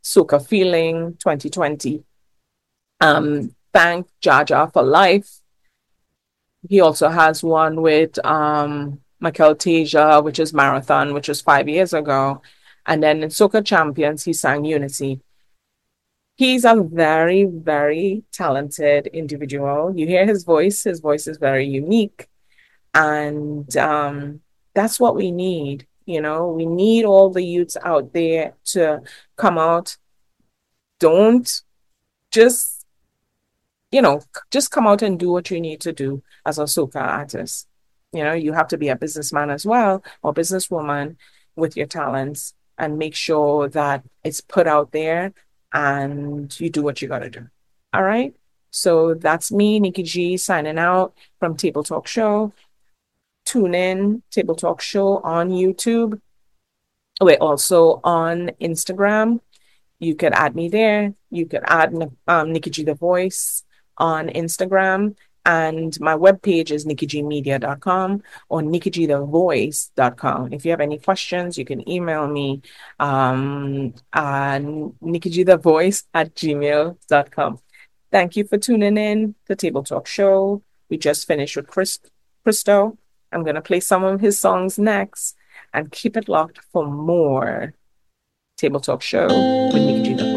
Soca Feeling 2020. Thank Jaja for Life. He also has one with Michael Tasia, which is Marathon, which was 5 years ago. And then in Soca Champions, he sang Unity. He's a very, very talented individual. You hear his voice is very unique. And that's what we need. You know, we need all the youths out there to come out. Don't just, just come out and do what you need to do as a soca artist. You know, you have to be a businessman as well or businesswoman with your talents and make sure that it's put out there and you do what you got to do. All right. So that's me, Nikki G, signing out from Table Talk Show. Tune in, Table Talk Show on YouTube. We're also on Instagram. You could add me there. You could add Nikki G the Voice on Instagram. And my webpage is nikkigmedia.com or nikkigthevoice.com. If you have any questions, you can email me nikkigthevoice@gmail.com. Thank you for tuning in to Table Talk Show. We just finished with Christo. I'm going to play some of his songs next and keep it locked for more Table Talk Show with Nikki G the Voice.